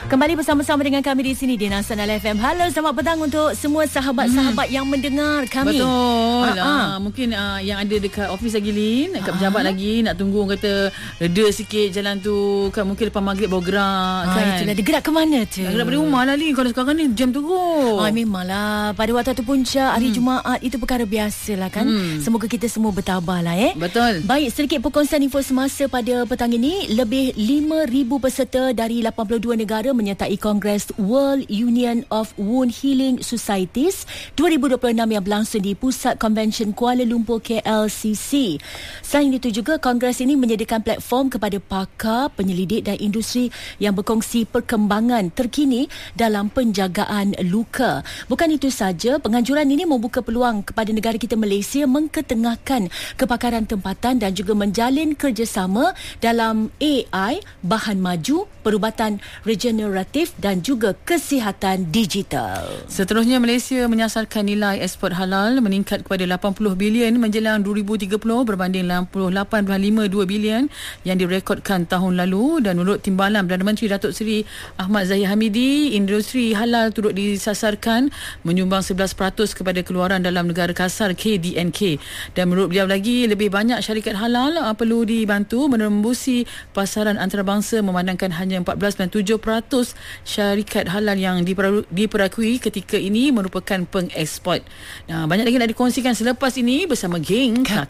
Kembali bersama-sama dengan kami di sini di Nasional FM. Halo, selamat petang untuk semua sahabat-sahabat yang mendengar kami. Betul. Mungkin yang ada dekat office lagi, Lin, dekat pejabat lagi, nak tunggu orang kata reda sikit jalan tu kan, mungkin lepas maghrib baru gerak kan. Itulah, dia gerak ke mana tu? Gerak dari rumah lah, Lin. Kalau sekarang ni jam teruk. Memanglah pada waktu puncak hari Jumaat itu perkara biasa lah kan. Semoga kita semua bertabah lah Betul. Baik, sedikit perkongsian info semasa pada petang ini. Lebih 5,000 peserta dari 82 negara menyertai Kongres World Union of Wound Healing Societies 2026 yang berlangsung di Pusat Convention Kuala Lumpur KLCC. Selain itu juga, Kongres ini menyediakan platform kepada pakar, penyelidik dan industri yang berkongsi perkembangan terkini dalam penjagaan luka. Bukan itu saja, penganjuran ini membuka peluang kepada negara kita Malaysia mengketengahkan kepakaran tempatan dan juga menjalin kerjasama dalam AI, bahan maju, perubatan regeneratif dan juga kesihatan digital. Seterusnya, Malaysia menyasarkan nilai ekspor halal meningkat kepada 80 bilion menjelang 2030 berbanding 68.52 bilion yang direkodkan tahun lalu. Dan menurut timbalan Perdana Menteri Datuk Seri Ahmad Zahid Hamidi, industri halal turut disasarkan menyumbang 11% kepada keluaran dalam negara kasar KDNK. Dan menurut beliau lagi, lebih banyak syarikat halal perlu dibantu menembusi pasaran antarabangsa, memandangkan hanya 14.7% syarikat halal yang diperakui ketika ini merupakan pengeksport. Banyak lagi nak dikongsikan selepas ini bersama geng